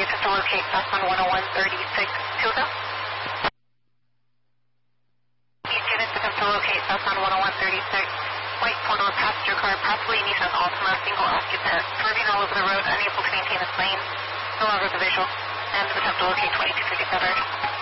attempt to locate southbound 10136 Toga. East units attempt to locate southbound 10136. White four-door passenger car, possibly Nissan Altima, single occupant, swerving all over the road, unable to maintain its lane. No longer the visual. And attempt to locate 2257.